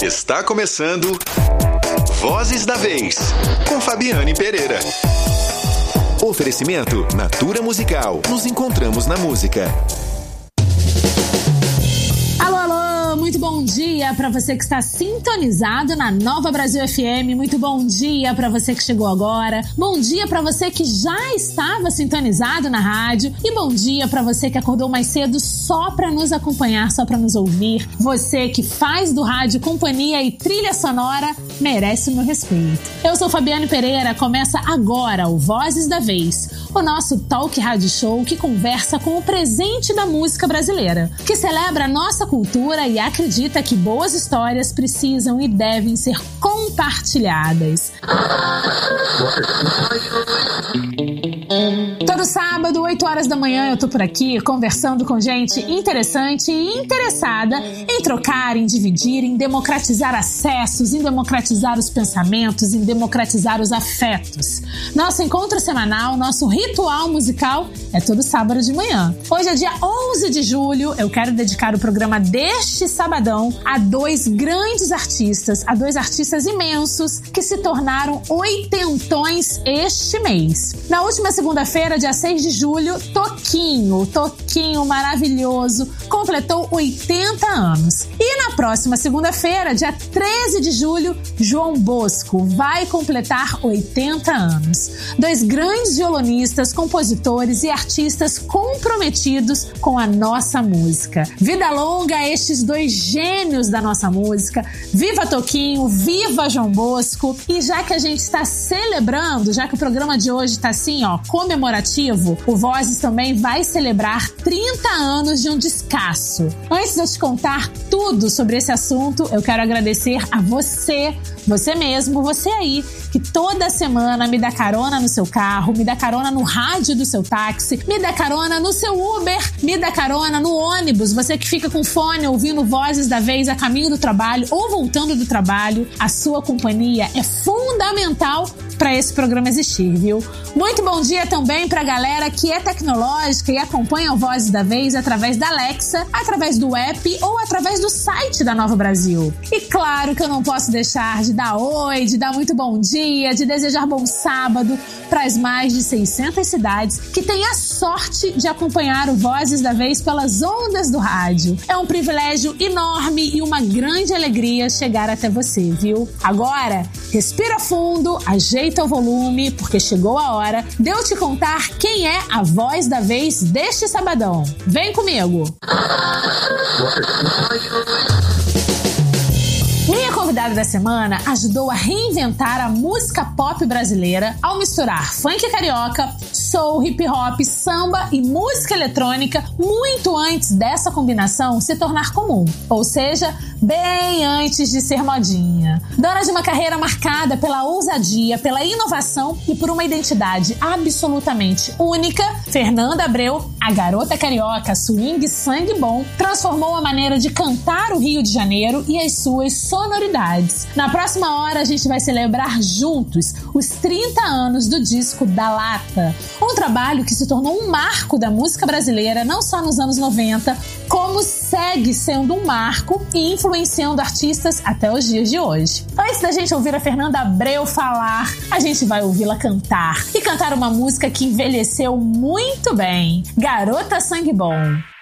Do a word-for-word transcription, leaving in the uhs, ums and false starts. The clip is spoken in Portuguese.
Está começando Vozes da Vez, com Fabiane Pereira. Oferecimento Natura Musical. Nos encontramos na música. Alô, alô, muito bom dia para você que está sintonizado na Nova Brasil F M. Muito bom dia para você que chegou agora. Bom dia para você que já estava sintonizado na rádio. E bom dia para você que acordou mais cedo só para nos acompanhar, só para nos ouvir. Você que faz do rádio companhia e trilha sonora merece o meu respeito. Eu sou Fabiane Pereira. Começa agora o Vozes da Vez, o nosso talk rádio show que conversa com o presente da música brasileira, que celebra a nossa cultura e acredita que boas histórias precisam e devem ser compartilhadas. Todo sábado, oito horas da manhã, eu tô por aqui conversando com gente interessante e interessada em trocar, em dividir, em democratizar acessos, em democratizar os pensamentos, em democratizar os afetos. Nosso encontro semanal, nosso ritual musical é todo sábado de manhã. Hoje é dia onze de julho, eu quero dedicar o programa deste sabadão a dois grandes artistas, a dois artistas imensos que se tornaram oitentões este mês. Na última segunda-feira, dia seis de julho, Toquinho, Toquinho maravilhoso, completou oitenta anos. E na próxima segunda-feira, dia treze de julho, João Bosco vai completar oitenta anos. Dois grandes violonistas, compositores e artistas comprometidos com a nossa música. Vida longa a estes dois gênios da nossa música. Viva Toquinho, viva João Bosco. E já que a gente está celebrando, já que o programa de hoje está assim, ó, comemorativo, o Vozes também vai celebrar trinta anos de um descasso. Antes de eu te contar tudo sobre esse assunto, eu quero agradecer a você, você mesmo, você aí, que toda semana me dá carona no seu carro, me dá carona no rádio do seu táxi, me dá carona no seu Uber, me dá carona no ônibus, você que fica com fone ouvindo Vozes da Vez a caminho do trabalho ou voltando do trabalho. A sua companhia é fundamental para esse programa existir, viu? Muito bom dia também pra galera que é tecnológica e acompanha o Vozes da Vez através da Alexa, através do app ou através do site da Nova Brasil. E claro que eu não posso deixar de dar oi, de dar muito bom dia, de desejar bom sábado para as mais de seiscentas cidades que têm a sorte de acompanhar o Vozes da Vez pelas ondas do rádio. É um privilégio enorme e uma grande alegria chegar até você, viu? Agora, respira fundo, ajeita o volume, porque chegou a hora de eu te contar quem é a voz da vez deste sabadão. Vem comigo! Minha convidada da semana ajudou a reinventar a música pop brasileira ao misturar funk carioca, soul, hip hop, samba e música eletrônica muito antes dessa combinação se tornar comum, ou seja, bem antes de ser modinha. Dona de uma carreira marcada pela ousadia, pela inovação e por uma identidade absolutamente única, Fernanda Abreu, a garota carioca swing sangue bom, transformou a maneira de cantar o Rio de Janeiro e as suas sonoridades. Na próxima hora a gente vai celebrar juntos os trinta anos do disco Da Lata, um trabalho que se tornou um marco da música brasileira não só nos anos noventa, como segue sendo um marco e influenciando artistas até os dias de hoje. Antes da gente ouvir a Fernanda Abreu falar, a gente vai ouvi-la cantar e cantar uma música que envelheceu muito bem, Garota Sangue Bom.